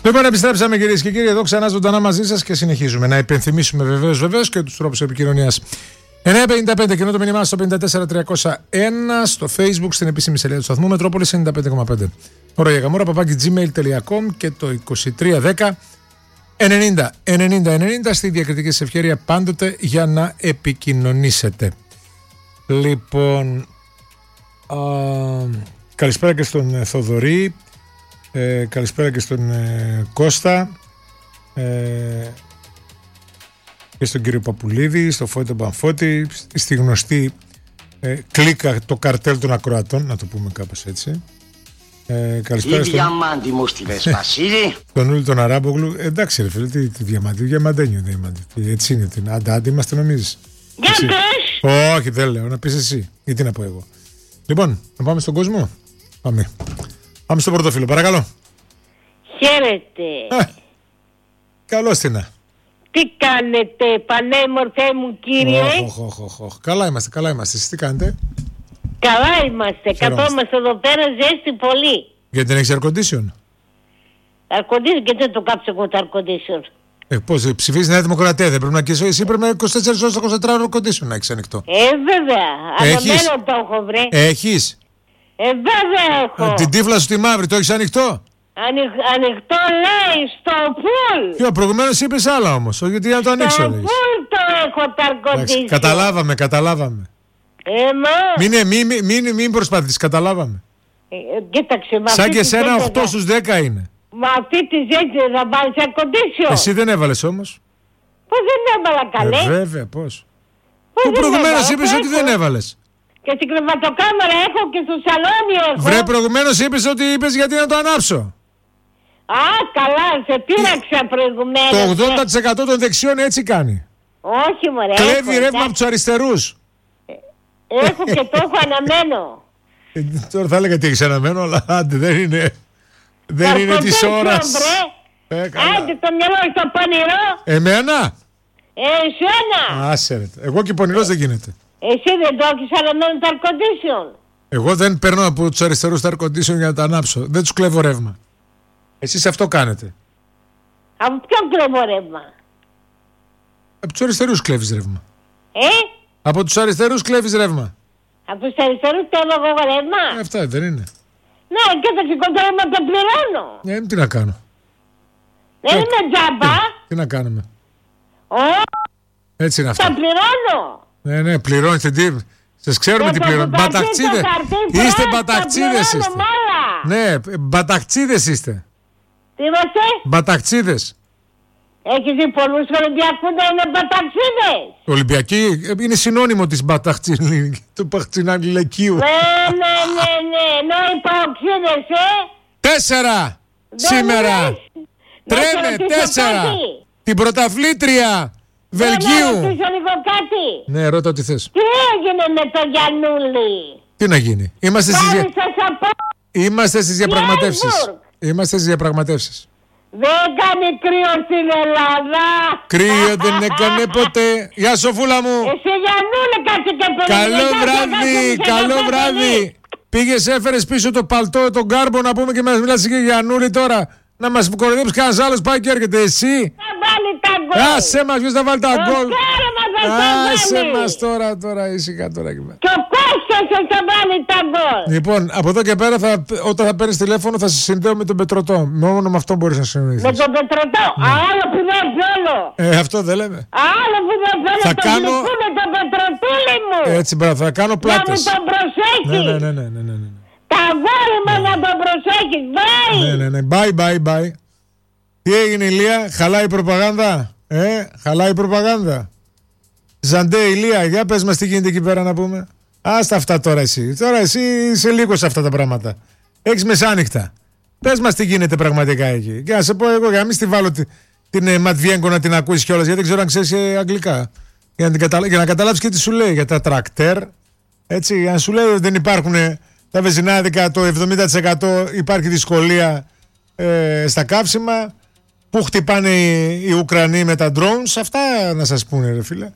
Λοιπόν, επιστρέψαμε κυρίες και κύριοι εδώ ξανά ζωντανά μαζί σας και συνεχίζουμε να υπενθυμίσουμε βεβαίως και τους τρόπους επικοινωνίας. 9.55 και ενώ το μήνυμά στο 54.301 στο Facebook στην επίσημη σελίδα του σταθμού Μετρόπολης 95.5. Ωραία για γαμόρα @gmail.com και το 2310 90 στη διακριτική σας ευκαιρία πάντοτε για να επικοινωνήσετε. Λοιπόν, καλησπέρα και στον Θοδωρή, καλησπέρα και στον Κώστα και στον κύριο Παπουλίδη, στο Φώτη τον Πανφώτη, στη γνωστή κλίκα το καρτέλ των ακροατών, να το πούμε κάπως έτσι. Καλησπέρα στον διαμάντι μου στείλες, Βασίλη. Τον Ούλη τον Αράμπογλου. Εντάξει ρε φίλε, τι διαμάντι, διαμαντένιο διαμάντι. Έτσι είναι, άντε είμαστε νομίζεις. Για πες. Όχι δεν λέω, να πεις εσύ. Γιατί να πω εγώ. Λοιπόν, να πάμε στον κόσμο. Πάμε στον πρώτο φίλο, παρακαλώ. Χαίρετε. Καλώς την. Τι κάνετε, πανέμορφέ μου κύριε? Καλά είμαστε. Εσείς τι κάνετε? Καλά είμαστε. Καθόμαστε εδώ πέρα, ζέστη πολύ. Γιατί δεν έχεις air condition? Air condition, και δεν το κάψω εγώ το air condition. Πώς ψηφίζεις Νέα Δημοκρατία, δεν πρέπει να κοισεις? Εσύ πρέπει να 24 ώρες το 24 air condition να έχεις ανοιχτό. Βέβαια. Αναμένω το έχω βρε. Έχεις? Βέβαια έχω. Την τύφλα σου τη μαύρη το έχεις ανοιχτό? Ανοιχτό λέει στο φουλ. Ποιο, προηγουμένως είπες άλλα όμως, γιατί να το ανοίξω. Στο φουλ το έχω το air condition. Καταλάβαμε. Μην προσπαθείς, καταλάβαμε. Κοίταξε, σαν και σένα 8 στους 10 είναι. Μα αυτή τη ζέτη θα βάλεις air condition. Εσύ δεν έβαλες όμως. Πώς δεν έβαλα καλέ? Βέβαια, πώς. Που προηγουμένως είπες ότι δεν έβαλες. Και στην κρεβατοκάμαρα έχω και στο σαλόνι έχω. Βρε, προηγουμένως είπες γιατί να το ανάψω. Α, καλά, σε πείραξα προηγουμένως. Το 80% των δεξιών έτσι κάνει. Όχι μωρέ. Κλέβει ρεύμα από τους αριστερούς. Έχω και το έχω αναμένο. Τώρα θα έλεγα τι έχεις αναμένο, αλλά άντε δεν είναι. Δεν είναι της ώρας. Άντε το μυαλό στο πονηρό. Εμένα? Εσένα. Άσε ρε. Εγώ και πονηρός δεν γίνεται. Εσύ δεν το έχεις αναμένο το air condition? Εγώ δεν παίρνω από τους αριστερούς το air condition για να τα ανάψω. Δεν τους κλέβω ρεύμα. Εσείς αυτό κάνετε. Από ποιον κλέβω ρεύμα? Από τους αριστερούς κλέβεις ρεύμα. Από τους αριστερούς κλέβεις ρεύμα. Από τους αριστερούς κλέβω εγώ ρεύμα. Αυτά δεν είναι. Ναι, και το σηκωτό ρεύμα το πληρώνω. Τι να κάνω. Δεν είναι τζάμπα. Τι να κάνουμε. Έτσι είναι αυτό. Τα πληρώνω. Ναι, πληρώνετε τι. Σας ξέρουμε τι πληρώνετε. Μπαταχτσίδες. Είστε μπαταχτσίδες είστε. Ναι, μπαταχτσίδες είστε. Τι είμαστε? Μπαταχτσίδες. Έχεις δει πολλούς Ολυμπιακούς να είναι μπαταχτσίδες? Ολυμπιακοί είναι συνώνυμο της του Παχτσιναλιλεκίου. Ναι, ενώ οι παοξίδες, 4 σήμερα. Τρέμε 4. Την πρωταθλήτρια Βελγίου. Να ρωτήσω λίγο κάτι. Ναι, ρώτα ό,τι θες. Τι έγινε με το Γιαννούλη? Τι να γίνει? Είμαστε στις διαπραγματεύσεις. Δεν κάνει κρύο στην Ελλάδα. Κρύο δεν έκανε ποτέ. Γεια Σοφούλα μου. Εσύ Γιαννούλη κάτσε και περίμενε. Καλό βράδυ. Πήγες, έφερες πίσω το παλτό, τον κάρμπο να πούμε και μας μιλάς και για Γιαννούλη τώρα. Να μας κοροϊδέψει κανένας άλλος, πάει και έρχεται. Εσύ. Θα βάλει τα γκολ. Άσε μας, ποιος θα βάλει τα γκολ. Άσε μας τώρα ήσυχα τώρα. Και ο Κώστας θα βάλει τα γκολ. Λοιπόν, από εδώ και πέρα όταν θα παίρνεις τηλέφωνο θα σε συνδέω με τον Πετρωτό. Μόνο με αυτό μπορείς να συνδέσεις. Με τον Πετρωτό. Άλλο που δεν πιόλο. Αυτό δεν λέμε. Άλλο που δεν πιόλο. Θα κάνω. Με τον Πετροτούλη μου. Έτσι μπράβο, θα κάνω πλάτες. Να μου τον προσέχεις. Ναι. Τα αγόρι μας να τον προσέχεις. Bye. Ναι. Bye. Τι έγινε Ηλία, χαλάει η προπαγάνδα? Χαλάει η προπαγάνδα. Ζαντέ Ηλία, για πες μας τι γίνεται εκεί πέρα να πούμε. Άστα αυτά τώρα εσύ. Τώρα εσύ είσαι λίγο σε αυτά τα πράγματα. Έχεις μεσάνυχτα. Πες μας τι γίνεται πραγματικά εκεί. Και να σε πω εγώ, για να μην στη βάλω την Ματβιέγκο να την ακούσεις κιόλας, γιατί δεν ξέρω αν ξέρεις αγγλικά. Για να καταλάβεις και τι σου λέει για τα τρακτέρ. Έτσι, αν σου λέει ότι δεν υπάρχουν τα βενζινάδικα, το 70% υπάρχει δυσκολία στα καύσιμα. Πού χτυπάνε οι Ουκρανοί με τα drones, αυτά να σας πούνε ρε φίλε.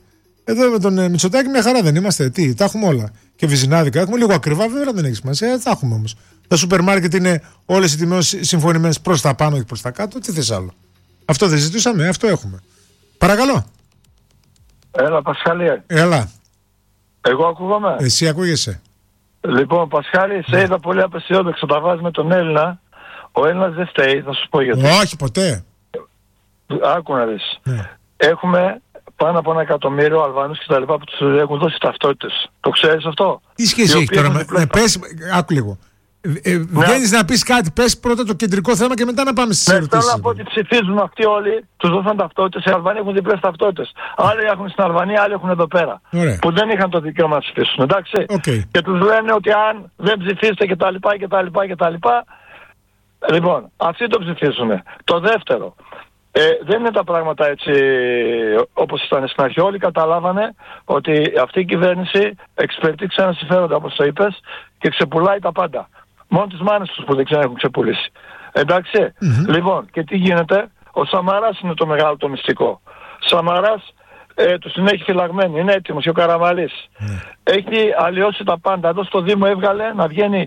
Εδώ με τον Μητσοτάκη μια χαρά δεν είμαστε. Τι, τα έχουμε όλα. Και βυζινάδικα έχουμε, λίγο ακριβά βέβαια δεν έχει σημασία. Τα έχουμε όμως. Τα σούπερ μάρκετ είναι όλες οι τιμές συμφωνημένες προς τα πάνω και προς τα κάτω. Τι θες άλλο. Αυτό δεν ζητούσαμε, αυτό έχουμε. Παρακαλώ. Έλα, Πασχάλη. Έλα. Εγώ ακούγομαι. Εσύ ακούγεσαι. Λοιπόν, Πασχάλη, σε είδα πολύ απεσιόδοξο. Τα βάζει με τον Έλληνα. Ο Έλληνας δεν φταίει, θα σου πω γιατί. Όχι, ποτέ. Άκου να δεις. Ναι. Έχουμε πάνω από 1 εκατομμύριο Αλβανούς και τα λοιπά που τους έχουν δώσει ταυτότητες. Το ξέρεις αυτό? Τι σχέση έχει τώρα πες, άκου λίγο. Βγαίνεις να πεις κάτι, πες πρώτα το κεντρικό θέμα και μετά να πάμε στις ερωτήσεις. Θέλω να πω ότι ψηφίζουν αυτοί όλοι, τους δώσαν ταυτότητες. Οι Αλβανοί έχουν διπλές ταυτότητες. Άλλοι έχουν στην Αλβανία, άλλοι έχουν εδώ πέρα. Ωραία. Που δεν είχαν το δικαίωμα να ψηφίσουν. Εντάξει. Okay. Και τους λένε ότι αν δεν ψηφίσετε κτλ. Λοιπόν, αυτοί το ψηφίσουν. Το δεύτερο. Δεν είναι τα πράγματα έτσι όπως ήταν στην αρχή. Όλοι καταλάβανε ότι αυτή η κυβέρνηση εξυπηρετεί ξένα συμφέροντα, όπως το είπες, και ξεπουλάει τα πάντα. Μόνο τις μάνες τους που δεν ξέρουν έχουν ξεπουλήσει. Εντάξει. Λοιπόν, και τι γίνεται? Ο Σαμαράς είναι το μεγάλο το μυστικό. Σαμαράς τους την έχει φυλαγμένη, είναι έτοιμος. Και ο Καραμαλής έχει αλλοιώσει τα πάντα. Εδώ στο Δήμο έβγαλε να βγαίνει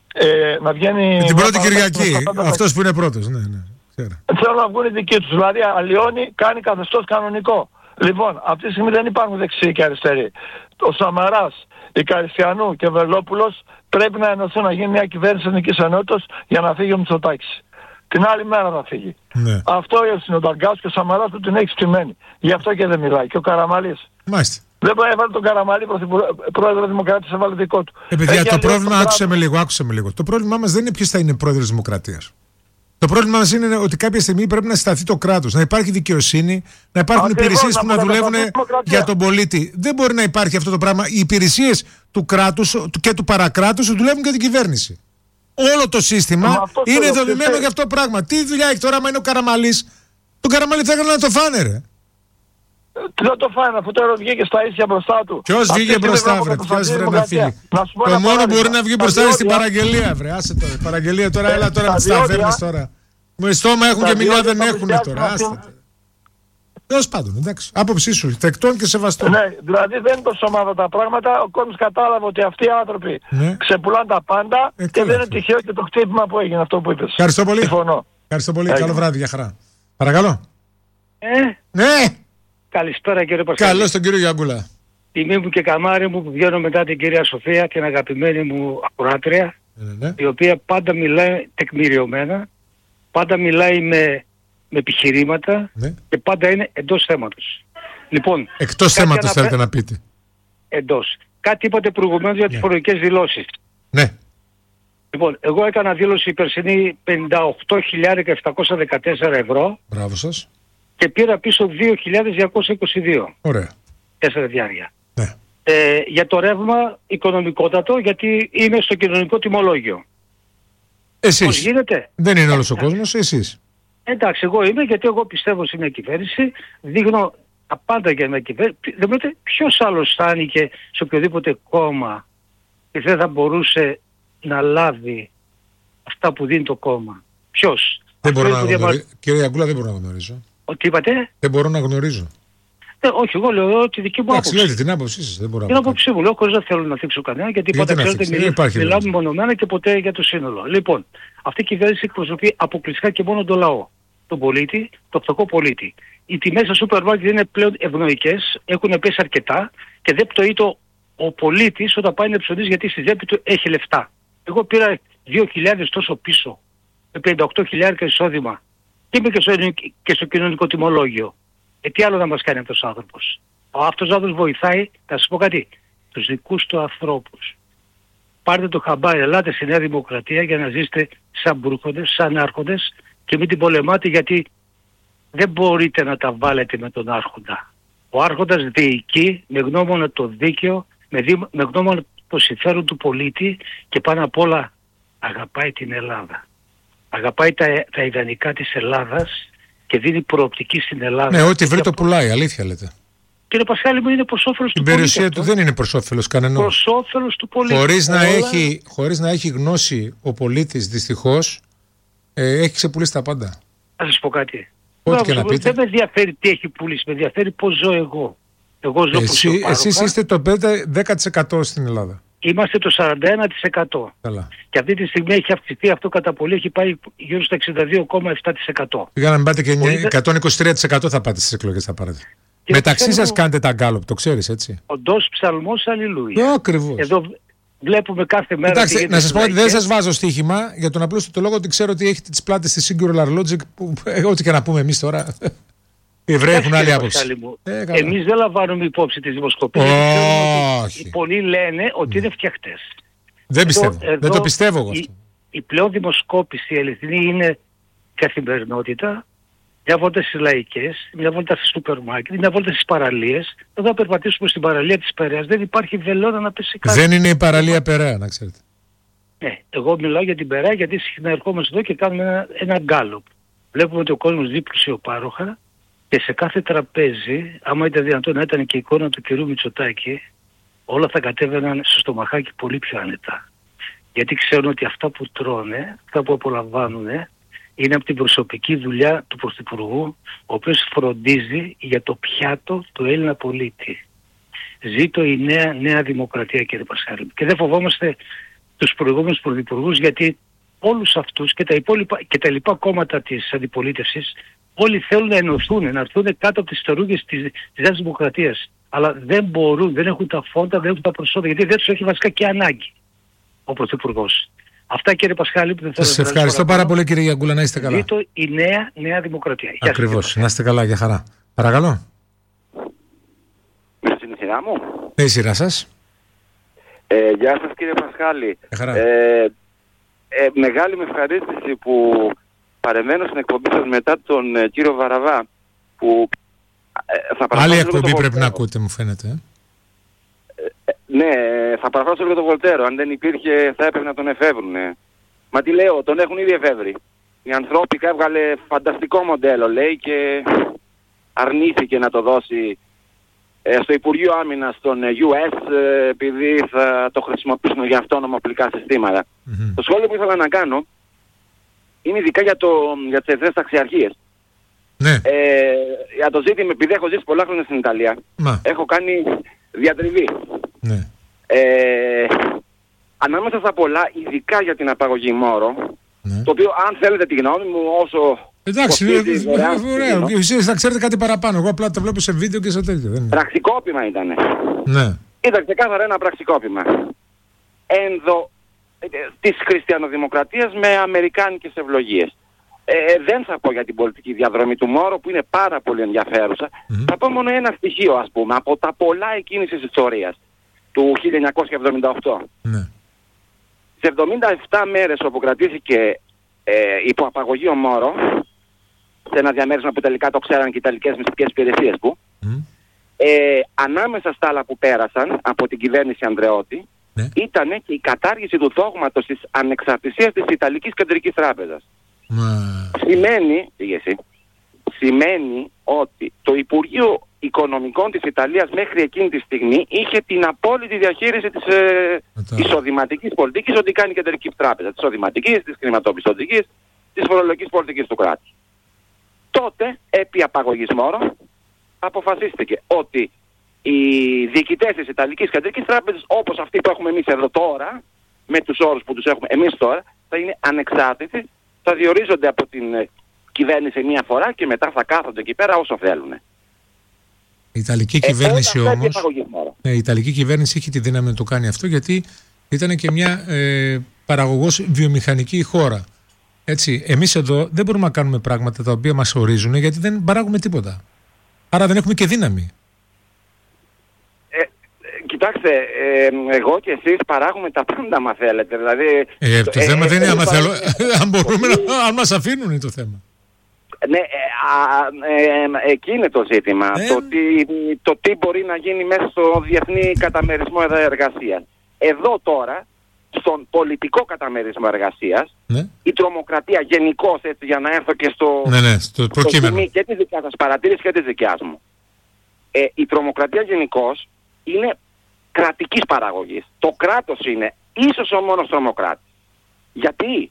την πρώτη Κυριακή, αυτός που είναι πρώτος. Ναι. Θέλω να βγουν οι δικοί τους. Δηλαδή αλλοιώνει, κάνει καθεστώς κανονικό. Λοιπόν, αυτή τη στιγμή δεν υπάρχουν δεξιοί και αριστεροί. Ο Σαμαράς, η Καριστιανού και ο Βελόπουλος πρέπει να ενωθούν να γίνει μια κυβέρνηση εθνικής ενότητας για να φύγει ο Μητσοτάκης. Την άλλη μέρα θα φύγει. Ναι. Αυτό είναι ο Νταγκάος και ο Σαμαράς που την έχει στημένη. Γι' αυτό και δεν μιλάει. Και ο Καραμαλής. Μάλιστα. Δεν έβαλε τον Καραμαλή πρόεδρο Δημοκράτης, έβαλε δικό του. Παιδιά, το πρόβλημα, άκουσε με λίγο. Το πρόβλημά μας δεν είναι ποιος θα είναι πρόεδρος Δημοκρατίας. Το πρόβλημα μας είναι ότι κάποια στιγμή πρέπει να σταθεί το κράτος, να υπάρχει δικαιοσύνη, να υπάρχουν υπηρεσίες που να δουλεύουν για τον πολίτη. Δεν μπορεί να υπάρχει αυτό το πράγμα. Οι υπηρεσίες του κράτους και του παρακράτους δουλεύουν για την κυβέρνηση. Όλο το σύστημα είναι δομημένο για αυτό το πράγμα. Τι δουλειά έχει τώρα, άμα είναι ο Καραμαλής? Τον Καραμαλή θα έκανε να το φάνε, ρε. Τι θα το φάνε, αφού τώρα βγήκε στα ίσια μπροστά του. Ποιος βγήκε μπροστά, βρε? Ποιος βρε να φύγει? Το μόνο που μπορεί να βγει μπροστά είναι στην παραγγελία, βρε. Άσε τώρα. Παραγγελία τώρα, έλα τώρα με τις ταβέρνες τώρα. Με στόμα έχουν και μιλιά δεν έχουν τώρα. Άστε. Τέλος πάντων, εντάξει. Άποψή σου, τεκτών και σεβαστών. Ναι, δηλαδή δεν είναι τόσο ομάδα τα πράγματα. Ο κόσμος κατάλαβε ότι αυτοί οι άνθρωποι ξεπουλάνε τα πάντα και δεν είναι τυχαίο και το χτύπημα που έγινε αυτό που είπες. Ευχαριστώ πολύ. Ευχαριστώ πολύ. Καλό βράδυ, για χαρά. Παρακαλώ. Ναι. Καλησπέρα κύριε Πασχάλη. Καλώς τον κύριο Γιαγκούλα. Τιμή μου και καμάρι μου που βγαίνω μετά την κυρία Σοφία, την αγαπημένη μου ακροάτρια, η οποία πάντα μιλάει τεκμηριωμένα, πάντα μιλάει με επιχειρήματα και πάντα είναι εντός θέματος. Λοιπόν, εκτός θέματος θέλετε να πείτε? Εντός. Κάτι είπατε προηγουμένως για τις φορολογικές δηλώσεις. Ναι. Λοιπόν, εγώ έκανα δήλωση περσινή 58.714 ευρώ. Μπράβο σας. Και πήρα πίσω 2.222. Ωραία. 4 διάρκεια. Ναι. Για το ρεύμα οικονομικότατο, γιατί είμαι στο κοινωνικό τιμολόγιο. Εσείς. Πώς γίνεται? Δεν είναι όλος ο κόσμος, εσείς. Εντάξει, εγώ είμαι, γιατί εγώ πιστεύω σε μια κυβέρνηση, δείχνω τα πάντα για μια κυβέρνηση. Δηλαδή, ποιος άλλος θα άνοιγε σε οποιοδήποτε κόμμα και δεν θα μπορούσε να λάβει αυτά που δίνει το κόμμα? Ποιος? Δεν μπορώ να γνωρίζω. Κύριε Γιαγκούλα, δεν μπορώ να γνωρίζω. Τι είπατε? Δεν μπορώ να γνωρίζω. Όχι, εγώ λέω τη δική μου άποψη. Λέτε την άποψή σας, δεν μπορώ. Την άποψή μου λέω, χωρίς να θέλω να θίξω κανένα, γιατί πάντα ξέρετε μιλάμε μονομένα και ποτέ για το σύνολο. Λοιπόν, αυτή η κυβέρνηση εκπροσωπεί αποκλειστικά και μόνο τον λαό. Τον πολίτη, τον φτωχό πολίτη. Οι τιμές στα σούπερ μάρκετ είναι πλέον ευνοϊκές, έχουν πέσει αρκετά και δεν πτωείται ο πολίτης όταν πάει να ψωνίσει, γιατί στη τσέπη του έχει λεφτά. Εγώ πήρα 2.000 τόσο πίσω, με 58.000 εισόδημα. Και είμαι και στο κοινωνικό τιμολόγιο. Τι άλλο να μας κάνει αυτός ο άνθρωπος? Αυτός ο άνθρωπος βοηθάει, θα σας πω κάτι, τους δικούς του ανθρώπους. Πάρτε το χαμπάρι, ελάτε στη Νέα Δημοκρατία για να ζήσετε σαν μπρούχοντες, σαν άρχοντες και μην την πολεμάτε, γιατί δεν μπορείτε να τα βάλετε με τον άρχοντα. Ο άρχοντας διοικεί με γνώμονα το δίκαιο, με γνώμονα το συμφέρον του πολίτη και πάνω απ' όλα αγαπάει την Ελλάδα. Αγαπάει τα ιδανικά της Ελλάδας και δίνει προοπτική στην Ελλάδα. Ναι, ό,τι βρει το πουλάει, αλήθεια λέτε. Κύριε Πασχάλη μου, είναι προς όφελος του πολίτη. Η περιουσία του δεν είναι προς όφελος κανενός. Προς όφελος του πολίτη. Χωρίς να έχει γνώση ο πολίτης, δυστυχώς, έχει ξεπουλήσει τα πάντα. Θα σας πω κάτι. Ό,τι και να πείτε. Δεν με ενδιαφέρει τι έχει πουλήσει, με ενδιαφέρει πώς ζω εγώ. Εγώ ζω πλουσιοπάροχα. Εσείς είστε το 10% στην Ελλάδα. Είμαστε το 41%. Καλά. Και αυτή τη στιγμή έχει αυξηθεί αυτό κατά πολύ, έχει πάει γύρω στο 62,7%. Για να μην πάτε και 123% θα πάτε στις εκλογές, θα πάρετε. Μεταξύ σας κάνετε τα γκάλωπ, το ξέρεις, έτσι. Οντός ψαλμός αλληλούια. Ακριβώς. Εδώ βλέπουμε κάθε μέρα. Κοιτάξτε, να σας πω ότι δεν σας βάζω στοίχημα για τον απλούστο λόγο ότι ξέρω ότι έχετε τις πλάτες στη Singular Logic που ό,τι και να πούμε εμείς τώρα. Οι Εβραίοι έχουν άλλη άποψη. Εμείς δεν λαμβάνουμε υπόψη τις δημοσκοπήσεις. Όχι. Πολλοί λένε ότι είναι φτιαχτές. Δεν πιστεύω. Δεν το πιστεύω εγώ αυτό. Η πλέον δημοσκόπηση η αληθινή είναι καθημερινότητα. Μια βόλτα στις λαϊκές, μια βόλτα στις σούπερ μάρκετ, μια βόλτα στις παραλίες. Εδώ θα περπατήσουμε στην παραλία της Περαίας. Δεν υπάρχει βελόνα να πέσει κάτι. Δεν είναι η παραλία Περαία, να ξέρετε. Ναι, εγώ μιλάω για την Περαία γιατί συχνά ερχόμαστε εδώ και κάνουμε ένα γκάλωπ. Βλέπουμε ότι ο κόσμος ζει πλουσιοπάροχα και σε κάθε τραπέζι, άμα ήταν δυνατόν να ήταν και η εικόνα του κυρίου Μητσοτάκη, όλα θα κατέβαιναν στο στομαχάκι πολύ πιο άνετα. Γιατί ξέρουν ότι αυτά που τρώνε, αυτά που απολαμβάνουν, είναι από την προσωπική δουλειά του Πρωθυπουργού, ο οποίος φροντίζει για το πιάτο του Έλληνα πολίτη. Ζήτω η νέα δημοκρατία, κύριε Πασχάλη. Και δεν φοβόμαστε τους προηγούμενους πρωθυπουργούς, γιατί όλους αυτούς και τα λοιπά κόμματα της αντιπολίτευσης, όλοι θέλουν να ενωθούν, να έρθουν κάτω από τις στορούγες της Νέας Δημοκρατίας. Αλλά δεν μπορούν, δεν έχουν τα φόντα, δεν έχουν τα προσόντα, γιατί δεν τους έχει βασικά και ανάγκη ο Πρωθυπουργός. Αυτά, κύριε Πασχάλη, που δεν θέλω να σας ευχαριστώ πάρα πολύ, κύριε Γιαγκούλα, να είστε καλά. Ζήτω η νέα δημοκρατία. Ακριβώς, να είστε καλά, για χαρά. Παρακαλώ. Στην σειρά μου. Ναι, η σειρά σας. Γεια σας, κύριε Πασχάλη. Μεγάλη με ευχαρίστηση που παρεμβαίνω στην εκπομπή σας μετά τον κύριο Βαραβά, που θα άλλη εκπομπή πρέπει να ακούτε, μου φαίνεται. Ναι, θα παραφράσω λίγο τον Βολτέρο. Αν δεν υπήρχε θα έπρεπε να τον εφεύρουν. Μα τι λέω, τον έχουν ήδη εφεύρει. Η Ανθρώπικα έβγαλε φανταστικό μοντέλο, λέει, και αρνήθηκε να το δώσει στο Υπουργείο Άμυνας των US, επειδή θα το χρησιμοποιήσουν για αυτόνομα οπλικά συστήματα. Το σχόλιο που ήθελα να κάνω είναι ειδικά για τις εθνές ταξιαρχίες. Ναι. Για το ζήτημα, επειδή έχω ζήσει πολλά χρόνια στην Ιταλία, έχω κάνει διατριβή. Ναι. Ανάμεσα στα πολλά, ειδικά για την απαγωγή Μόρο, το οποίο, αν θέλετε τη γνώμη μου, όσο... Εντάξει, ωραίο. Εσείς θα ξέρετε κάτι παραπάνω. Εγώ απλά το βλέπω σε βίντεο και σε τέτοιο. Πραξικόπημα ήτανε. Ναι. Ήταν ξεκάθαρα ένα πραξικόπημα. Της χριστιανοδημοκρατίας με αμερικάνικες ευλογίες. Δεν θα πω για την πολιτική διαδρομή του Μόρο, που είναι πάρα πολύ ενδιαφέρουσα. Θα πω μόνο ένα στοιχείο, ας πούμε, από τα πολλά εκείνης της ιστορίας του 1978. Ναι. Σε 77 μέρες όπου κρατήθηκε υπό απαγωγή ο Μόρο, σε ένα διαμέρισμα που τελικά το ξέραν και οι Ιταλικές μυστικές υπηρεσίες του, ανάμεσα στα άλλα που πέρασαν από την κυβέρνηση Ανδρεώτη, ήταν και η κατάργηση του δόγματος της ανεξαρτησίας της Ιταλικής Κεντρικής Τράπεζας. Σημαίνει ότι το Υπουργείο Οικονομικών της Ιταλίας μέχρι εκείνη τη στιγμή είχε την απόλυτη διαχείριση της εισοδηματικής πολιτικής, ό,τι κάνει η Κεντρική Τράπεζα, της εισοδηματικής, της χρηματοπιστωτικής, της φορολογικής πολιτικής του κράτους. Τότε, επί απαγωγής Μόρο, αποφασίστηκε ότι οι διοικητές της Ιταλικής Κεντρικής Τράπεζας, όπως αυτοί που έχουμε εμείς εδώ τώρα, με τους όρους που τους έχουμε εμείς τώρα, θα είναι ανεξάρτητοι, θα διορίζονται από την κυβέρνηση μία φορά και μετά θα κάθονται εκεί πέρα όσο θέλουν. Η Ιταλική κυβέρνηση όμως, η Ιταλική κυβέρνηση είχε τη δύναμη να το κάνει αυτό, γιατί ήταν και μια παραγωγός βιομηχανική χώρα. Έτσι, εμείς εδώ δεν μπορούμε να κάνουμε πράγματα τα οποία μας ορίζουν, γιατί δεν παράγουμε τίποτα. Άρα δεν έχουμε και δύναμη. Κοιτάξτε, εγώ και εσείς παράγουμε τα πάντα, άμα θέλετε. Δηλαδή, το θέμα δεν είναι αν μπορούμε, αν μας αφήνουν είναι το θέμα. Ναι, εκεί είναι το ζήτημα. Το τι μπορεί να γίνει μέσα στο διεθνή καταμερισμό εργασίας. Εδώ τώρα, στον πολιτικό καταμερισμό εργασίας, η τρομοκρατία γενικώς, έτσι, για να έρθω και στο προκείμενο και τη δικιά σας παρατήρηση και τη δικιά μου. Η τρομοκρατία γενικώς είναι κρατικής παραγωγής. Το κράτος είναι ίσως ο μόνος τρομοκράτης. Γιατί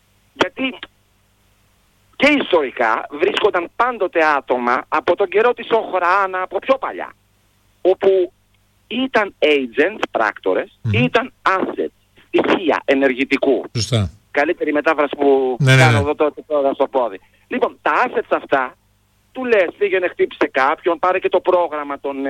και ιστορικά βρίσκονταν πάντοτε άτομα από τον καιρό της Οχράννα, από πιο παλιά, όπου ήταν agents, πράκτορες, ήταν assets, στοιχεία ενεργητικού. Σωστά. Καλύτερη μετάφραση που κάνω εδώ τώρα στο πόδι. Λοιπόν, τα assets αυτά, του λες, πήγαινε, χτύπησε κάποιον, πάρε και το πρόγραμμα των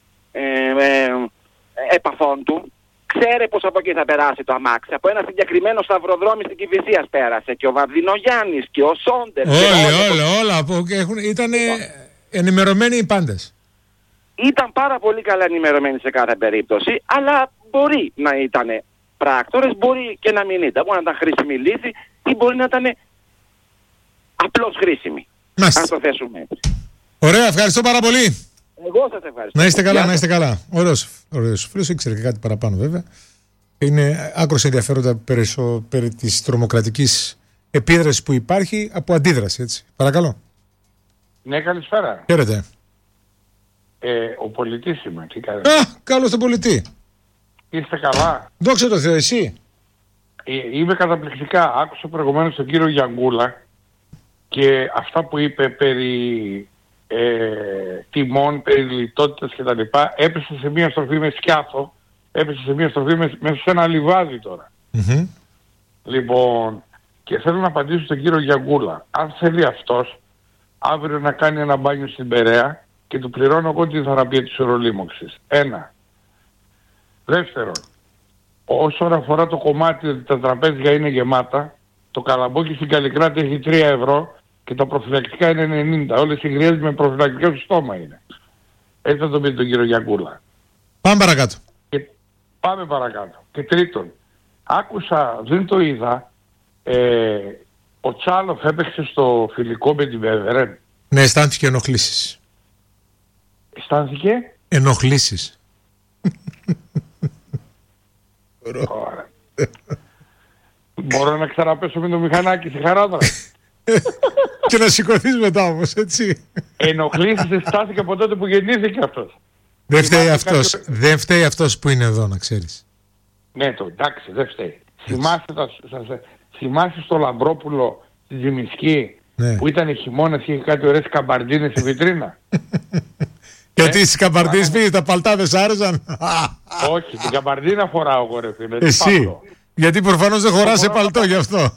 επαφών του, ξέρε πως από εκεί θα περάσει το αμάξι. Από ένα συγκεκριμένο σταυροδρόμι στην Κηφισίας πέρασε και ο Βαρδινογιάννης και ο Σόντερ. Όλα. Ήταν ενημερωμένοι οι πάντες. Ήταν πάρα πολύ καλά ενημερωμένοι σε κάθε περίπτωση, αλλά μπορεί να ήταν πράκτορες, μπορεί και να μην ήταν. Μπορεί να ήταν χρήσιμη λύθη ή μπορεί να ήταν απλώς χρήσιμη. Μάλιστα. Αν το θέσουμε έτσι. Ωραία, ευχαριστώ πάρα πολύ. Εγώ σας ευχαριστώ. Να είστε καλά. Ωραίος φίλος, ήξερε και κάτι παραπάνω βέβαια. Είναι άκρως ενδιαφέροντα περί της τρομοκρατικής επίδρασης που υπάρχει από αντίδραση, έτσι. Παρακαλώ. Ναι, καλησπέρα. Χαίρετε. Ο πολιτής είμαι. Τι κάνετε? Καλώς τον πολιτή. Είστε καλά? Δόξα τω Θεώ, εσύ. Είμαι καταπληκτικά. Άκουσα προηγουμένως τον κύριο Γιανγκούλα και αυτά που είπε περί τιμών, περί λιτότητας κτλ. Έπεσε σε μια στροφή με σκιάθο, έπεσε σε μια στροφή μέσα σε ένα λιβάδι τώρα. Λοιπόν, και θέλω να απαντήσω στον κύριο Γιανγκούλα. Αν θέλει αυτός αύριο να κάνει ένα μπάνιο στην Περαία και του πληρώνω εγώ τη θεραπεία της ορολίμωξης. Ένα. Δεύτερον, όσον αφορά το κομμάτι ότι τα τραπέζια είναι γεμάτα, το καλαμπόκι στην Καλλικράτη έχει 3 ευρώ και τα προφυλακτικά είναι 90. Όλες οι γριές με προφυλακτικά στο στόμα είναι. Έτσι θα το πει τον κύριο Γιανγκούλα. Πάμε παρακάτω. Πάμε παρακάτω. Και τρίτον, άκουσα, δεν το είδα, ο Τσάλοφ έπαιξε στο φιλικό με την Βεβερέν. Ναι, αισθάνθηκε ενοχλήσεις. Αισθάνθηκε? Ενοχλήσεις. Ωραία. Μπορώ να ξαναπέσω με το μηχανάκι στη Χαράδρα? Και να σηκωθείς μετά όμως, έτσι. Ενοχλήσεις αισθάνθηκε από τότε που γεννήθηκε αυτός. Δεν φταίει αυτός που είναι εδώ, να ξέρεις. Ναι, το εντάξει, δεν φταίει. Θυμάσαι στο Λαμπρόπουλο στη Τζιμισκή, ναι, που ήταν χειμώνας και είχε κάτι ωραίες καμπαρντίνες στη βιτρίνα? Γιατί στις καμπαρντίνες πήγες, τα παλτά δεν σ' άρεσαν? Όχι, την καμπαρντίνα φοράω εγώ, ρε φίλε. Εσύ, γιατί προφανώς δεν χωράς σε παλτό γι' αυτό.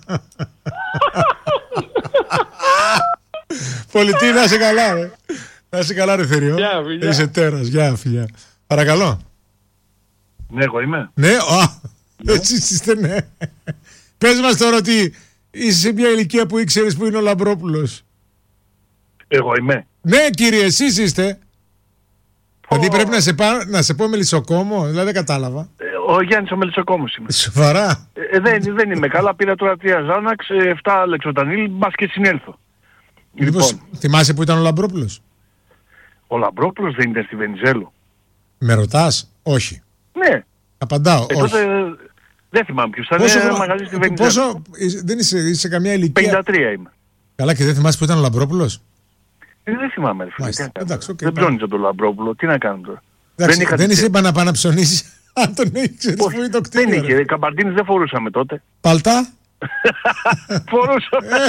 Πολιτή, να είσαι καλά, ρε. Να είσαι καλά, ρε Θεριό. Είσαι τέρας, γεια, φιλιά. Παρακαλώ. Ναι, εγώ είμαι. Ναι, έτσι είστε, ναι. Πες μας τώρα ότι είσαι σε μια ηλικία που ήξερες που είναι ο Λαμπρόπουλος. Εγώ είμαι. Ναι, κύριε, εσείς είστε. Δηλαδή πρέπει να σε πω μελισσοκόμο, δηλαδή δεν κατάλαβα. Ο Γιάννης ο Μελισσοκόμος είμαι. Σοβαρά? Δεν είμαι καλά, πήρα τώρα 3 Ζάναξ, 7 Λεξοτανίλ, μπας και συνέλθω. Λοιπόν, θυμάσαι που ήταν ο Λαμπρόπουλος? Ο Λαμπρόπουλος δεν ήταν στη Βενιζέλου? Με ρωτάς? Όχι. Ναι. Απαντάω, όχι. Τότε δεν θυμάμαι ποιος ήταν, μαγαζί στη Βενιζέλου. Πόσο, δεν είσαι καμιά ηλικία? 53 είμαι. Καλά, και δεν θυμάσαι που ήταν ο Λαμπρόπουλος? Δεν θυμάμαι, ρε φίλε. Εντάξει, okay, δεν ψώνιζα τον Λαμπρόπουλο, τι να κάνω τώρα. Δεν είσαι είπα να πάει να ψωνίσεις? Αν τον ήξερες που είναι το κτίριο. Δεν είχε, καμπαρντίνες δεν φορούσαμε τότε. Παλτά? Φορούσαμε.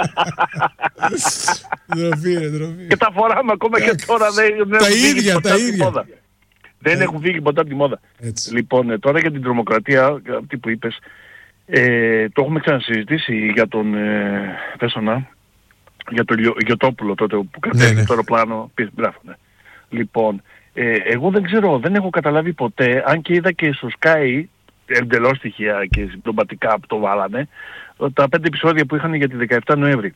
Ντροπή. Και τα φοράμε ακόμα και τώρα. Τα ίδια. Δεν έχουν φύγει ποτέ από τη μόδα. Λοιπόν, τώρα για την τρομοκρατία, αυτή που είπες, το έχουμε ξανασυζητήσει για τον για τον Γιωτόπουλο τότε που κατέβηκε το αεροπλάνο. Λοιπόν, εγώ δεν ξέρω, δεν έχω καταλάβει ποτέ, αν και είδα και στο Sky εντελώς στοιχεία και συμπτωματικά που το βάλανε, τα 5 επεισόδια που είχαν για τη 17 Νοέμβρη.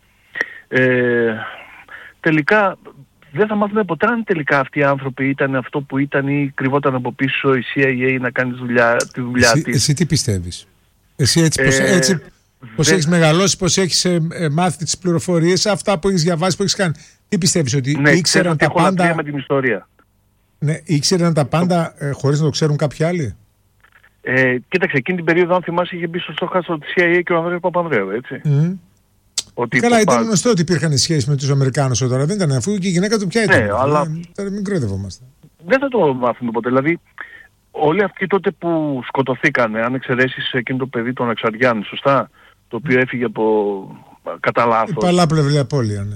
Τελικά δεν θα μάθουμε ποτέ αν τελικά αυτοί οι άνθρωποι ήταν αυτό που ήταν ή κρυβόταν από πίσω η CIA να κάνει τη δουλειά της. Εσύ τι πιστεύεις? Εσύ έτσι πώς έχεις μεγαλώσει, πώς έχεις μάθει τις πληροφορίες, αυτά που έχεις διαβάσει, που έχεις κάνει. Τι πιστεύεις, ότι ήξεραν τα πάντα? Με την ιστορία. Ναι, ήξεραν τα πάντα χωρίς να το ξέρουν κάποιοι άλλοι. Κοίταξε, εκείνη την περίοδο, αν θυμάσαι, είχε μπει στο στόχαστρο της CIA και ο Ανδρέας Παπανδρέου, έτσι. Καλά, ήταν γνωστό ότι υπήρχαν σχέσεις με τους Αμερικάνους τώρα, δεν ήταν, αφού και η γυναίκα του πια ήταν. Ναι, αλλά τώρα μην κρύβευόμαστε. Δεν θα το μάθουμε ποτέ. Δηλαδή, όλοι αυτοί τότε που σκοτωθήκανε, αν εξαιρέσεις εκείνο το παιδί τον Αξαριάννη, σωστά, το οποίο έφυγε από κατά λάθος. Παλάπλευρη απώλεια, ναι.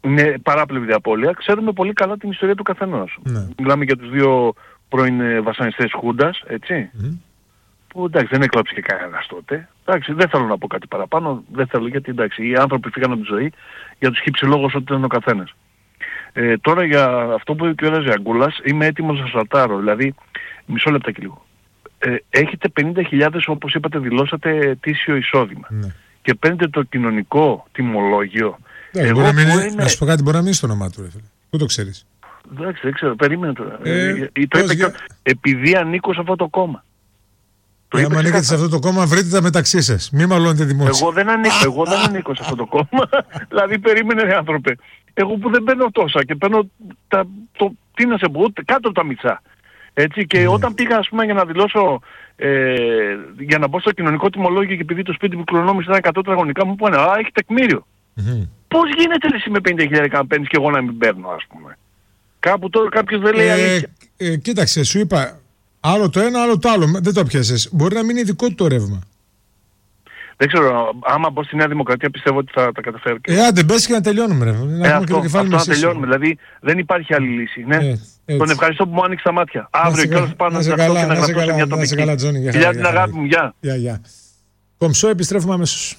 είναι παράπλευρη απώλεια. Ξέρουμε πολύ καλά την ιστορία του καθενός. Ναι. Μιλάμε για τους δύο πρώην βασανιστές Χούντας, έτσι. Που εντάξει δεν έκλαψε και κανένας τότε. Εντάξει, δεν θέλω να πω κάτι παραπάνω, δεν θέλω γιατί εντάξει οι άνθρωποι φύγαν από τη ζωή, για τους χύψη λόγος ότι ήταν ο καθένας. Τώρα για αυτό που είπε ο κ. Ζιαγκούλας, είμαι έτοιμος να σας αρτάρω, δηλαδή μισό λεπτά και λίγο. Έχετε 50.000 όπως είπατε δηλώσατε ετήσιο εισόδημα και παίρνετε το κοινωνικό τιμολόγιο. Να σου πω κάτι, μπορεί να μην είναι στο όνομά του, πού το ξέρεις? Εντάξει, δεν ξέρω, περίμενε τώρα. Επειδή ανήκω σε αυτό το κόμμα. Αν ανήκετε σε αυτό το κόμμα, βρείτε τα μεταξύ σας. Μη μαλώνετε δημόσια. Εγώ δεν ανήκω σε αυτό το κόμμα. Δηλαδή, περίμενε, άνθρωπε. Εγώ που δεν παίρνω τόσα και παίρνω τι να σε πω, κάτω από τα μισά. Έτσι, και όταν πήγα, ας πούμε, για να δηλώσω, για να μπω στο κοινωνικό τιμολόγιο και επειδή το σπίτι μου κληρονόμησε ήταν 100 τετραγωνικά, μου πάνε, έχει τεκμήριο. Πώς γίνεται εσύ με 50.000 να παίρνεις και εγώ να μην παίρνω, ας πούμε? Κάπου τώρα κάποιος δεν λέει αλήθεια. Κοίταξε, σου είπα. Άλλο το ένα, άλλο το άλλο. Δεν το πιάσες. Μπορεί να μην είναι δικό του το ρεύμα. Δεν ξέρω. Άμα μπω στη Νέα Δημοκρατία πιστεύω ότι θα τα καταφέρω. Άντε μπες και να τελειώνουμε. Αυτό να τελειώνουμε. Δηλαδή δεν υπάρχει άλλη λύση. Ναι. Τον ευχαριστώ που μου άνοιξε τα μάτια. Αύριο κιόλας πάνω να σταθώ και να γραφτώ σε μια τοπική. Φιλιά την αγάπη μου. Γεια. Κομψό, επιστρέφουμε αμέσως.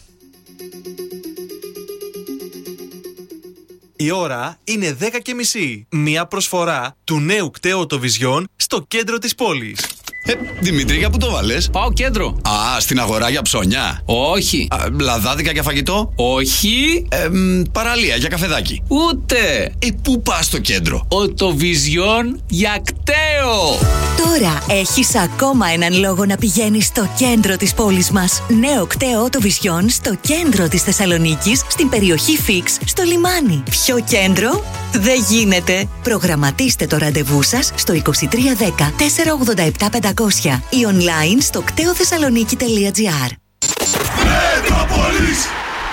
Η ώρα είναι 10:30. Μια προσφορά του νέου κταίου Οτοβιζιόν στο κέντρο της πόλης. Δημήτρη, για πού το βάλες? Πάω κέντρο. Α, στην αγορά για ψώνια? Όχι. Λαδάδικα για φαγητό? Όχι. Παραλία για καφεδάκι? Ούτε. Πού πας στο κέντρο? Οτοβιζιόν για κταίο. Τώρα έχεις ακόμα έναν λόγο να πηγαίνεις στο κέντρο της πόλης μας. Νέο κταίο Οτοβιζιόν στο κέντρο της Θεσσαλονίκης, στην περιοχή Φίξ, στο λιμάνι. Πιο κέντρο δεν γίνεται. Προγραμματίστε το ραντεβού σας στο 2310 487 500 ή online στο κτεοθεσσαλονίκη.gr. Μετρόπολης.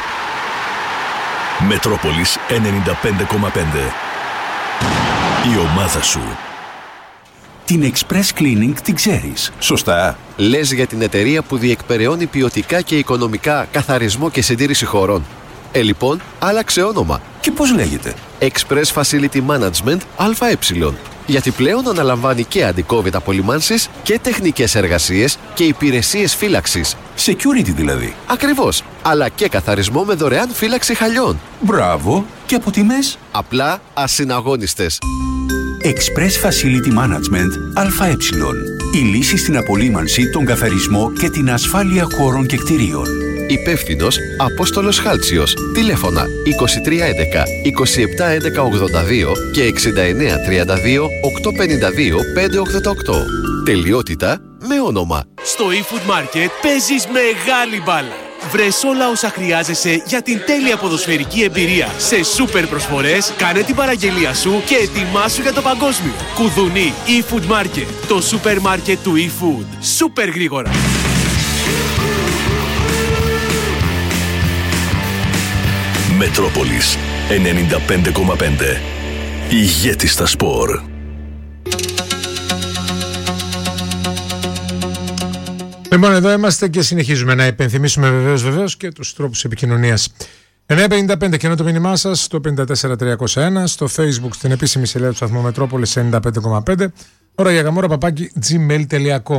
Μετρόπολης 95,5. Η ομάδα σου. Την Express Cleaning την ξέρεις, σωστά? Λες για την εταιρεία που διεκπεραιώνει ποιοτικά και οικονομικά καθαρισμό και συντήρηση χωρών. Λοιπόν, άλλαξε όνομα. Και πώς λέγεται? Express Facility Management ΑΕ. Γιατί πλέον αναλαμβάνει και αντικόβιτ απολυμάνσεις και τεχνικές εργασίες και υπηρεσίες φύλαξης. Security δηλαδή. Ακριβώς. Αλλά και καθαρισμό με δωρεάν φύλαξη χαλιών. Μπράβο. Και από τιμές? Απλά ασυναγώνιστες. Express Facility Management ΑΕ. Η λύση στην απολύμανση, τον καθαρισμό και την ασφάλεια χώρων και κτηρίων. Υπεύθυνος Απόστολος Χάλτσιος. Τηλέφωνα 2311 2711 82 και 6932 852 588. Τελειότητα με όνομα. Στο eFood Market παίζεις μεγάλη μπάλα. Βρες όλα όσα χρειάζεσαι για την τέλεια ποδοσφαιρική εμπειρία. Σε σούπερ προσφορές, κάνε την παραγγελία σου και ετοιμάσου για το παγκόσμιο. Κουδουνί eFood Market. Το σούπερ μάρκετ του eFood. Σούπερ γρήγορα. Μετρόπολης 95,5. Ηγέτη στα σπορ. Λοιπόν, εδώ είμαστε και συνεχίζουμε να υπενθυμίσουμε βεβαίως και τους τρόπους επικοινωνίας. 955 και ενώ το μήνυμά σας στο 54301, στο Facebook στην επίσημη σελίδα του σταθμού Μετρόπολης 95,5, ώρα για γαμόρα @gmail.com.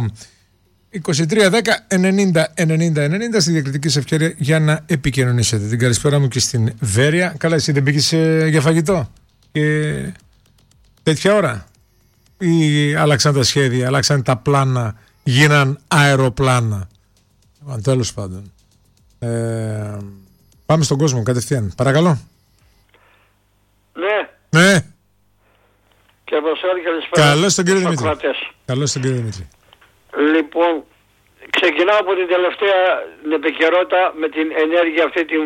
2310-90-90-90 στη διακριτική σε ευκαιρία για να επικοινωνήσετε. Την καλησπέρα μου και στην Βέρεια. Καλά, εσύ δεν πήγες για φαγητό και τέτοια ώρα? Ή άλλαξαν τα σχέδια, άλλαξαν τα πλάνα, γίναν αεροπλάνα? Τέλος πάντων. Πάμε στον κόσμο κατευθείαν. Παρακαλώ. Ναι. Και προσφέρει καλησπέρα. Καλώς τον κύριο Δημήτρη. Καλώς τον κύριο Δημήτρη. Λοιπόν, ξεκινάω από την τελευταία επικαιρότητα με την ενέργεια αυτή την,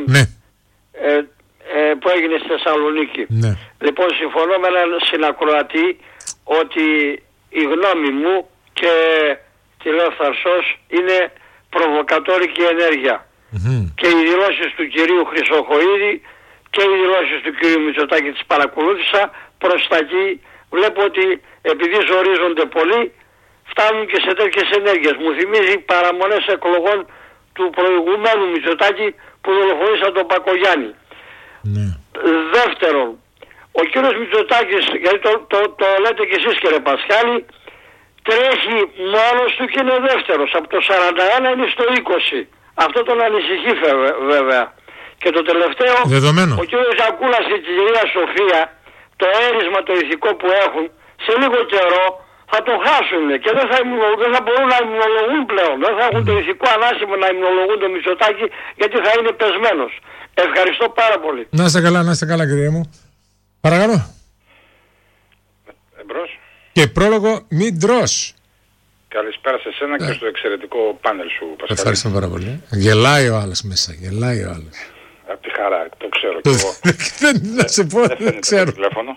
που έγινε στη Θεσσαλονίκη. Ναι. Λοιπόν, συμφωνώ με έναν συνακροατή ότι η γνώμη μου και τη λέω φθαρσός είναι προβοκατόρικη ενέργεια. Και οι δηλώσεις του κυρίου Χρυσοχοΐδη και οι δηλώσεις του κυρίου Μητσοτάκη τις παρακολούθησα προς τα εκεί. Βλέπω ότι επειδή ζορίζονται πολύ φτάνουν και σε τέτοιες ενέργειες. Μου θυμίζει παραμονές εκλογών του προηγουμένου Μητσοτάκη που δολοφονήσαν τον Πακογιάννη. Δεύτερον, ο κύριος Μητσοτάκης, γιατί το λέτε κι εσείς κύριε Πασχάλη, τρέχει μόνος του και είναι δεύτερος. Από το 41 είναι στο 20. Αυτό τον ανησυχεί βέβαια. Και το τελευταίο, δεδομένο. Ο κύριος Ζακούλας και η κυρία Σοφία, το έρισμα το ηθικό που έχουν, σε λίγο καιρό θα το χάσουν και δεν θα μπορούν να υμνολογούν πλέον. Δεν θα έχουν το ηθικό ανάσημο να υμνολογούν το Μητσοτάκη, γιατί θα είναι πεσμένος. Ευχαριστώ πάρα πολύ. Να είστε καλά κύριε μου. Παρακαλώ. Εμπρός. Και πρόλογο μην τρως. Καλησπέρα σε σένα και στο εξαιρετικό πάνελ σου, Πασχάλη. Ευχαριστώ πάρα πολύ. Γελάει ο άλλος μέσα, γελάει ο άλλος. Απ' τη χαρά, το ξέρω κι εγώ. Να σε πω, δεν ξέρω. Το τηλέφωνο.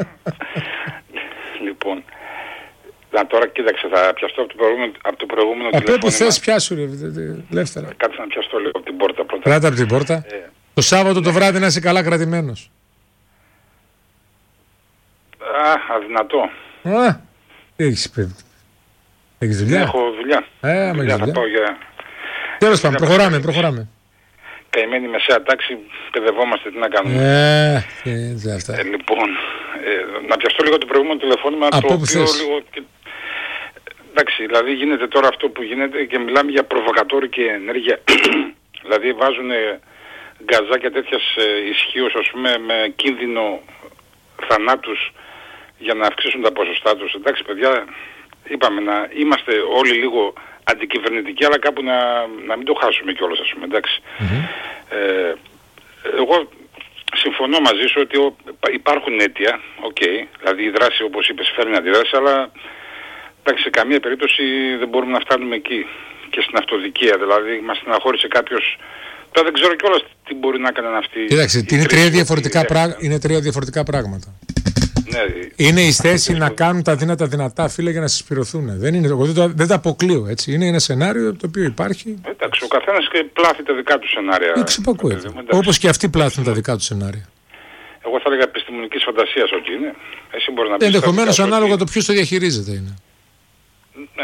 Λοιπόν, τώρα κοίταξε, θα πιαστώ από το προηγούμενο τηλέφωνο. Από όπου θες πιάσου ρε, ελεύθερα. Κάτσε να πιαστώ λίγο από την πόρτα πρώτα. Κράτα από την πόρτα. Το Σάββατο το βράδυ να είσαι καλά κρατημένος. Αδυνατό. Έχεις δουλειά. Έχω δουλειά. Θα πάω για... Τέλος πάντων, προχωράμε. Καημένη μεσαία τάξη, παιδευόμαστε, τι να κάνουμε. Λοιπόν, να πιαστώ λίγο το προηγούμενο τηλεφώνημα, το οποίο λίγο... Εντάξει, δηλαδή γίνεται τώρα αυτό που γίνεται και μιλάμε για προβοκατόρικη ενέργεια. Δηλαδή βάζουν γκαζάκια τέτοιας ισχύως, ας πούμε, με κίνδυνο θανάτους για να αυξήσουν τα ποσοστά τους. Εντάξει παιδιά, είπαμε να είμαστε όλοι λίγο αντικυβερνητικοί, αλλά κάπου να μην το χάσουμε κιόλας, ας πούμε, εντάξει. Εγώ συμφωνώ μαζί σου ότι υπάρχουν αίτια, δηλαδή η δράση όπως είπες φέρνει αντιδράση, αλλά εντάξει, σε καμία περίπτωση δεν μπορούμε να φτάνουμε εκεί και στην αυτοδικία, δηλαδή μας στεναχώρησε κάποιος. Τώρα δεν ξέρω κιόλας τι μπορεί να έκανε αυτή. Κοίταξε, είναι τρία διαφορετικά πράγματα. Ναι. Είναι η θέση να κάνουν τα δύνατα δυνατά, φίλε, για να συσπηρωθούν. Δεν τα αποκλείω, έτσι. Είναι ένα σενάριο το οποίο υπάρχει. Εντάξει, ο καθένας και πλάθει τα δικά του σενάρια. Όπως και αυτοί πλάθουν τα δικά του σενάρια. Εγώ θα έλεγα επιστημονικής φαντασίας ότι είναι. Εσύ μπορεί να πεις. Ενδεχομένως ανάλογα το ποιος το διαχειρίζεται είναι. Ναι,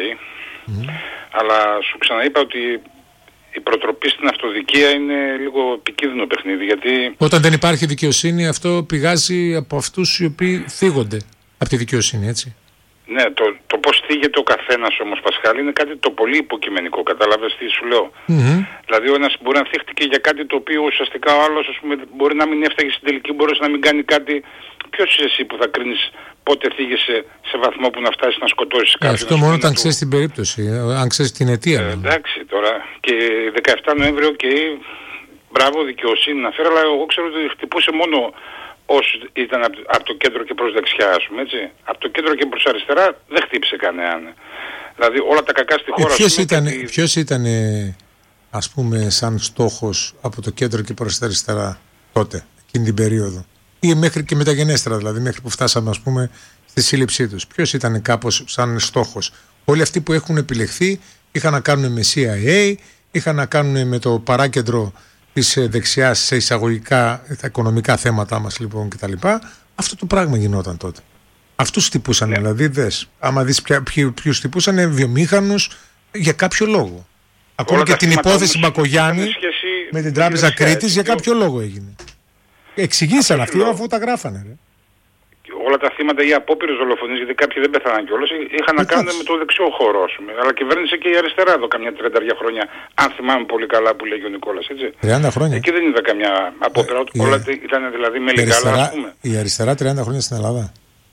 Αλλά σου ξαναείπα ότι η προτροπή στην αυτοδικία είναι λίγο επικίνδυνο παιχνίδι, γιατί... Όταν δεν υπάρχει δικαιοσύνη, αυτό πηγάζει από αυτούς οι οποίοι θίγονται από τη δικαιοσύνη, έτσι. Ναι, το πώς θίγεται ο καθένας όμως, Πασχάλη, είναι κάτι το πολύ υποκειμενικό, κατάλαβες τι σου λέω. Δηλαδή ο ένας μπορεί να θύχτηκε για κάτι το οποίο ουσιαστικά ο άλλος, ας πούμε, μπορεί να μην έφταγε στην τελική, μπορεί να μην κάνει κάτι. Ποιος είσαι εσύ που θα κρίνεις πότε θίγεσαι σε βαθμό που να φτάσεις να σκοτώσεις κάποιον? Αυτό μόνο όταν ξέρεις την περίπτωση, αν ξέρεις την αιτία. Εντάξει τώρα, και 17 Νοέμβριο, μπράβο, δικαιοσύνη να φέρει, αλλά εγώ ξέρω ότι χτυπούσε μόνο όσοι ήταν από το κέντρο και προς δεξιά, ας πούμε, έτσι. Από το κέντρο και προς αριστερά δεν χτύπησε κανέναν. Δηλαδή όλα τα κακά στη χώρα... Ποιος ήταν, ας πούμε, σαν στόχος από το κέντρο και προς αριστερά τότε, εκείνη την περίοδο? Ή μέχρι και μεταγενέστερα, δηλαδή μέχρι που φτάσαμε, ας πούμε, στη σύλληψή τους? Ποιος ήταν κάπως σαν στόχος? Όλοι αυτοί που έχουν επιλεχθεί είχαν να κάνουν με CIA, είχαν να κάνουν με το παράκεντρο της δεξιάς σε εισαγωγικά τα οικονομικά θέματα μας, λοιπόν, κτλ. Αυτό το πράγμα γινόταν τότε. Αυτούς τυπούσαν, δηλαδή, δες. Άμα δεις ποιους τυπούσαν, βιομήχανους για κάποιο λόγο. Ακόμα και την υπόθεση Μπακογιάννη με την Τράπεζα Κρήτης για κάποιο λόγο έγινε. Εξηγήσαν αυτοί αφού τα γράφανε. Ρε. Όλα τα θύματα ή απόπειρες δολοφονίες, γιατί κάποιοι δεν πέθαναν κιόλας, είχαν να κάνουν με το δεξιό χώρο, ας πούμε. Αλλά κυβέρνησε και η αριστερά εδώ καμιά 30 χρόνια, αν θυμάμαι πολύ καλά που λέγει ο Νικόλας, έτσι. 30 χρόνια. Εκεί δεν είδα καμιά απόπειρα, όλα ήταν δηλαδή με λιγάλα, ας πούμε. Η αριστερά 30 χρόνια στην Ελλάδα.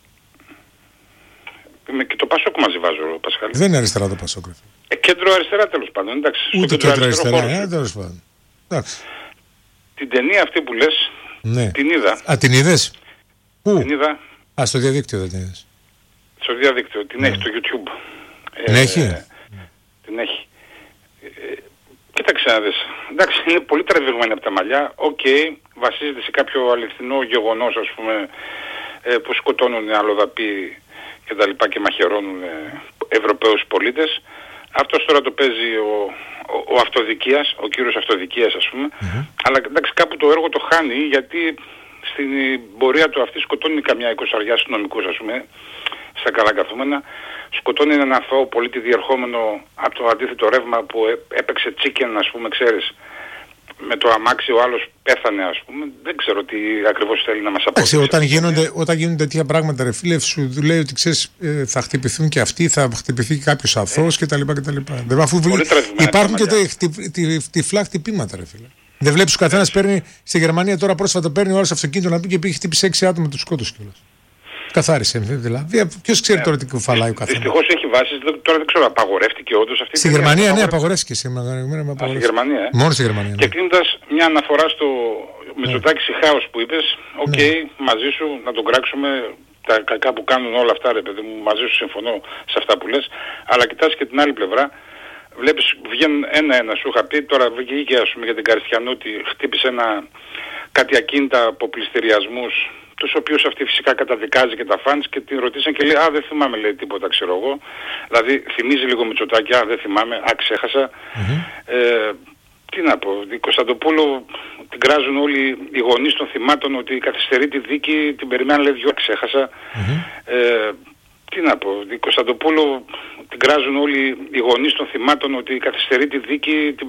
Και το Πασόκ μαζί βάζω, Πασχάλη. Δεν είναι αριστερά το Πασόκ. Κέντρο αριστερά τέλος πάντων, εντάξει. Ούτε κέντρο αριστερά, τέλος πάντων. Την ταινία αυτή που λες, ναι. Την είδα. Α, την είδες? Πού? Την είδα. Α, στο διαδίκτυο δεν την είδες? Στο διαδίκτυο, την έχει στο YouTube. Την έχει? Την έχει. Κοίταξε να δεις. Εντάξει, είναι πολύ τραβηγμένη από τα μαλλιά. Βασίζεται σε κάποιο αληθινό γεγονός, ας πούμε, που σκοτώνουν αλλοδαποί και τα λοιπά και μαχαιρώνουν Ευρωπαίους πολίτες. Αυτός τώρα το παίζει ο Αυτοδικίας, ο κύριος Αυτοδικίας, ας πούμε. Αλλά εντάξει, κάπου το έργο το χάνει, γιατί στην πορεία του αυτή σκοτώνει καμιά 20 αστυνομικούς, ας πούμε, στα καλά καθούμενα. Σκοτώνει έναν αθώο πολίτη διερχόμενο από το αντίθετο ρεύμα που έπαιξε chicken, ας πούμε, ξέρεις. με το αμάξι ο άλλος πέθανε, ας πούμε. Δεν ξέρω τι ακριβώς θέλει να μας αποδείξει. Όταν γίνονται τέτοια πράγματα, ρε φίλε, σου λέει ότι ξέρεις, θα χτυπηθούν και αυτοί, θα χτυπηθεί και κάποιος αθώος κτλ. Αφού υπάρχουν και τυφλά χτυπήματα, ρε φίλε. Δεν βλέπεις ο καθένας παίρνει, στη Γερμανία τώρα πρόσφατα παίρνει ο άλλος αυτοκίνητο να πει και πήγε χτύπησε 6 άτομα του σκότους κιόλας. Καθάρισε δηλαδή. Ποιος ξέρει τώρα τι κουφαλάει ο καθένας. Δυστυχώς έχει βάσεις, τώρα δεν ξέρω, απαγορεύτηκε όντως αυτή. Στη Γερμανία, ναι, απαγορεύτηκε. Στη Γερμανία. Μόνο στη Γερμανία. Και κλείνοντας μια αναφορά στο Μητσοτάκη Σιχάος που είπες, μαζί σου να τον κράξουμε. Τα κακά που κάνουν όλα αυτά, ρε παιδί μου, μαζί σου συμφωνώ σε αυτά που λες, αλλά κοιτάς και την άλλη πλευρά. Βλέπεις, βγαίνουν ένα-ένα, σου είχα πει, τώρα βγήκε ας πούμε για την Καριστιανούτη, χτύπησε κάτι ακίνητα από πληστηριασμούς, τους οποίους αυτή φυσικά καταδικάζει και τα φανς και την ρωτήσαν και λέει «Α, δεν θυμάμαι», λέει, τίποτα, ξέρω εγώ. Δηλαδή θυμίζει λίγο Μητσοτάκη, «Α, δεν θυμάμαι, ξέχασα». Τι να πω, η Κωνσταντοπούλου την κράζουν όλοι οι γονείς των θυμάτων ότι καθυστερεί τη δίκη, την περιμένουν, λέει, ξέχασα. Τι να πω, η Κωνσταντοπούλου την κράζουν όλοι οι γονείς των θυμάτων ότι καθυστερεί τη δίκη, την